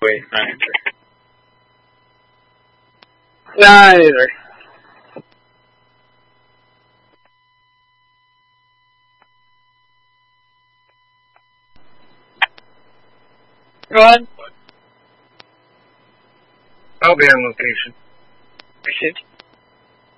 Wait, not enter. Nah, neither. Go on. I'll be on location. Shit.